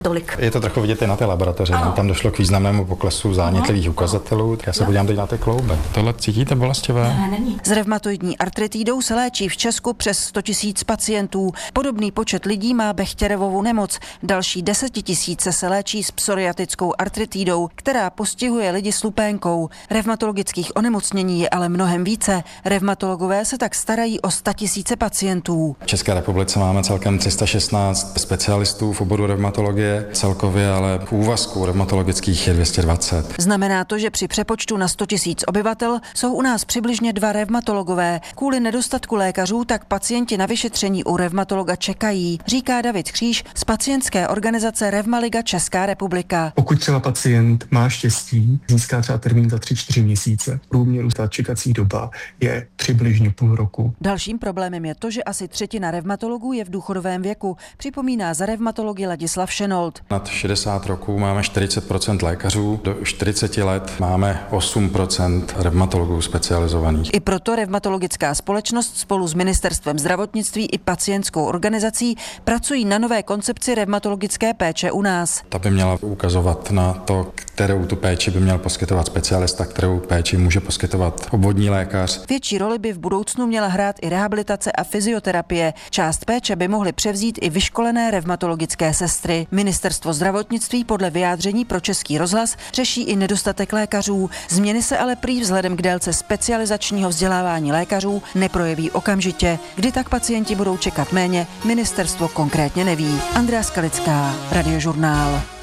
tolik. Je to trochu vidět i na té laboratoře, tam došlo k významnému poklesu zánětlivých ukazatelů. Já se podívám teď na ty kloube. Tohle cítíte bolestivé? Ne, není. S revmatoidní artritidou se léčí v Česku přes 100 000 pacientů. Podobný počet lidí má Bechterevovu nemoc. Další 10 000 se léčí s psoriatickou artritidou, která postihuje lidi s lupénkou. Revmatologických onemocnění je ale mnohem více. Revmatologové se tak starají o 100 000 pacientů. V České republice máme celkem 316 specialistů v oboru revmatologie, celkově ale v úvazku revmatologických je 220. Znamená to, že při přepočtu na 100 000 obyvatel jsou u nás přibližně 2 revmatologové. Kvůli nedostatku lékařů tak pacienti na vyšetření u revmatologa čekají, říká David Kříž z pacientské organizace Revmaliga Česká republika. Pokud třeba pacient má štěstí, získá třeba termín za 3-4 měsíce. V průměru ta čekací doba je přibližně půl roku. Dalším problémem je to, že asi 1/3 revmatologů je v důchodovém věku, připomíná za revmatology Ladislav Šenold. Nad 60 roků máme 40% lékařů, do 40 let máme 8% revmatologů specializovaných. I proto revmatologická společnost spolu s Ministerstvem zdravotnictví i pacientskou organizací pracují na nové koncepci revmatologické péče u nás. Ta by měla ukazovat na to, kterou tu péči by měl poskytovat specialista, kterou péči může poskytovat obvodní lékař. Větší roli by v budoucnu měla hrát i rehabilitace a fyzioterapie. Část péče by mohly převzít i vyškolené revmatologické sestry. Ministerstvo zdravotnictví podle vyjádření pro Český rozhlas řeší i nedostatek lékařů. Změny se ale prý vzhledem k délce specializačního vzdělávání lékařů neprojeví okamžitě. Kdy tak pacienti budou čekat méně, ministerstvo konkrétně neví. Andrea Skalická, Radiožurnál.